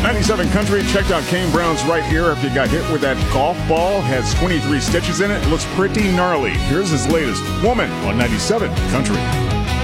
97 Country checked out Kane Brown's right ear after he got hit with that golf ball. Has 23 stitches in it. It looks pretty gnarly. Here's his latest, Woman, on 97 Country.